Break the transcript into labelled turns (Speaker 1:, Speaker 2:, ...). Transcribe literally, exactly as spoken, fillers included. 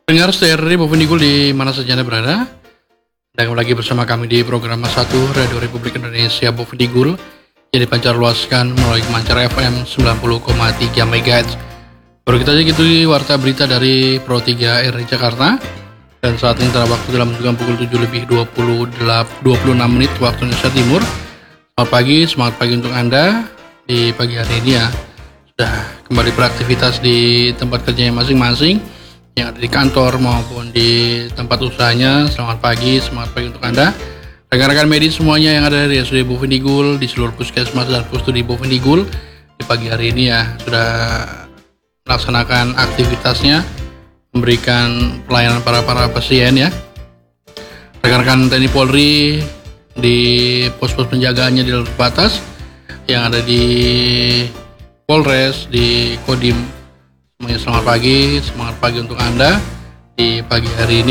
Speaker 1: Dengar setir Bovendigul di mana saja Anda berada. Dan kembali lagi bersama kami di program satu Radio Republik Indonesia Bovendigul yang dipancar luaskan melalui Kemancar F M sembilan puluh koma tiga MHz. Baru kita aja gitu di warta berita dari Pro tiga R I Jakarta. Dan saat ini telah waktu dalam menunjukkan pukul tujuh lebih dua puluh enam menit waktu Indonesia Timur. Selamat pagi, semangat pagi untuk Anda di pagi hari ini ya. Sudah kembali beraktivitas di tempat kerjanya masing-masing, yang ada di kantor maupun di tempat usahanya. Selamat pagi, semangat pagi untuk Anda. Rekan-rekan medis semuanya yang ada di R S U D Bovendigul, di seluruh puskesmas dan pusstudi Bovendigul, di pagi hari ini ya sudah melaksanakan aktivitasnya, memberikan pelayanan para para pasien ya. Rekan-rekan T N I Polri di pos-pos penjagaannya di luar batas, yang ada di Polres, di Kodim, semuanya selamat pagi, semangat pagi untuk Anda di pagi hari ini.